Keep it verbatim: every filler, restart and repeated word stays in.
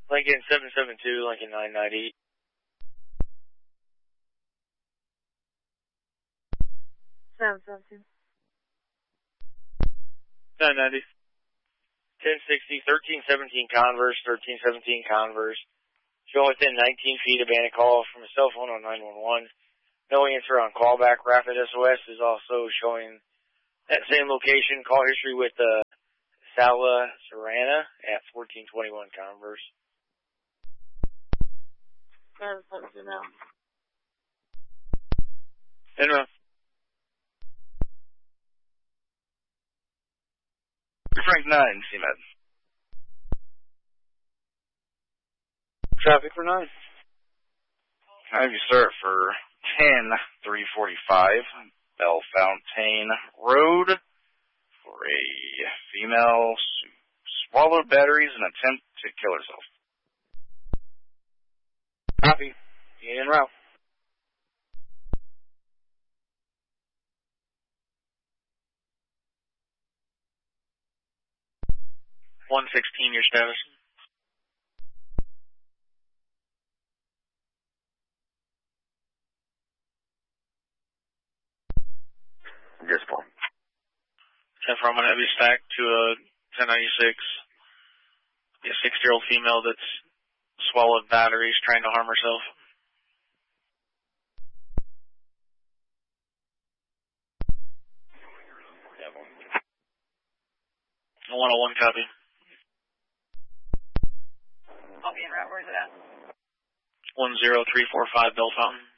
Lincoln seven seven two, Lincoln nine ninety. seven seven two. nine ninety. ten sixty, thirteen seventeen Converse, thirteen seventeen Converse. Showing within nineteen feet of a call from a cell phone on nine one one. No answer on callback. Rapid S O S is also showing that same location. Call history with uh, Sala Serrana at fourteen twenty-one Converse. seven seven two now. Enro. Frank nine, C M E D. Traffic for nine. I have you, sir, for ten three forty-five, Bellefontaine Road, for a female who swallowed batteries and attempt to kill herself. Copy. En route. one sixteen, your status. Yes, Paul. ten four, I'm going to have you stacked to a ten ninety-six. A six-year-old female that's swallowed batteries trying to harm herself. one oh one, copy. I'll be in route. Where's it at? one zero three four five Bell Fountain.